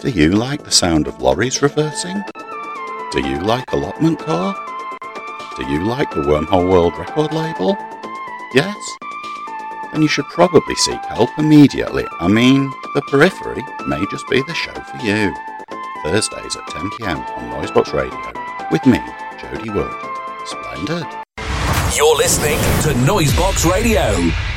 Do you like the sound of lorries reversing? Do you like Allotment Core? Do you like the Wormhole World record label? Yes? Then you should probably seek help immediately. I mean, the Periphery may just be the show for you. Thursdays at 10 PM on Noisebox Radio with me, Jody Wood. Splendid. You're listening to Noisebox Radio.